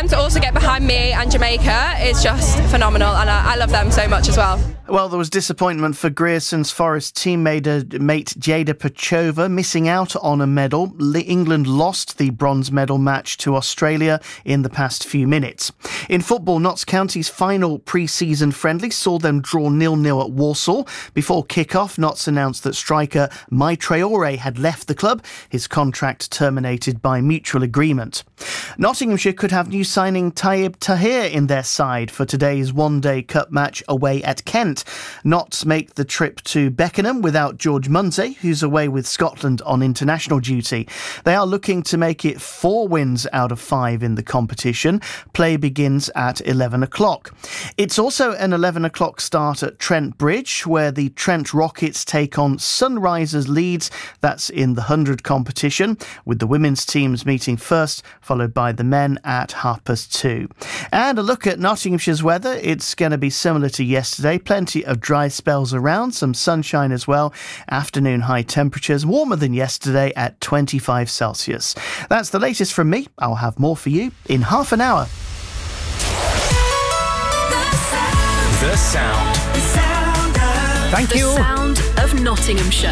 them to also get behind me and Jamaica is just phenomenal, and I love them so much as well. Well, there was disappointment for Grierson's Forest teammate Jada Pachova, missing out on a medal. England lost the bronze medal match to Australia in the past few minutes. In football, Notts County's final pre-season friendly saw them draw 0-0 at Walsall. Before kick-off, Notts announced that striker Mai Traore had left the club, his contract terminated by mutual agreement. Nottinghamshire could have new signing Taib Tahir in their side for today's one-day cup match away at Kent. Notts make the trip to Beckenham without George Munsey, who's away with Scotland on international duty. They are looking to make it 4 wins out of 5 in the competition. Play begins at 11 o'clock. It's also an 11 o'clock start at Trent Bridge, where the Trent Rockets take on Sunrisers Leeds. That's in the 100 competition, with the women's teams meeting first, followed by the men at 2:30. And a look at Nottinghamshire's weather. It's going to be similar to yesterday. Plenty of dry spells around, some sunshine as well. Afternoon high temperatures, warmer than yesterday at 25 Celsius. That's the latest from me. I'll have more for you in half an hour. The sound. Thank you. The sound of Nottinghamshire.